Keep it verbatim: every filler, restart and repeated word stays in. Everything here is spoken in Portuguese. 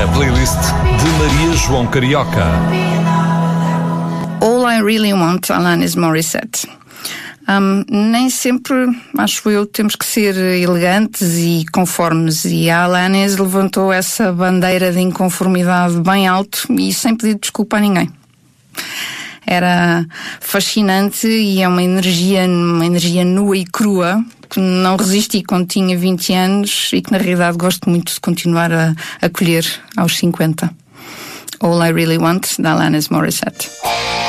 playlist de Maria João Carioca. All I Really Want, Alanis Morissette. Um, nem sempre, acho eu, temos que ser elegantes e conformes, e a Alanis levantou essa bandeira de inconformidade bem alto e sem pedir desculpa a ninguém. Era fascinante e é uma energia, uma energia nua e crua que não resisti quando tinha vinte anos e que na realidade gosto muito de continuar a, a colher aos cinquenta. All I Really Want, da Alanis Morissette.